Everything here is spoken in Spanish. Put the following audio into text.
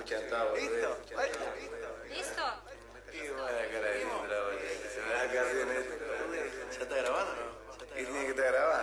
chantado, ¿Listo? ¿Listo? Qué buena cara de Indra, boludo. Se me da casi en esto. ¿Ya está grabando o no? ¿Qué tiene que estar grabando?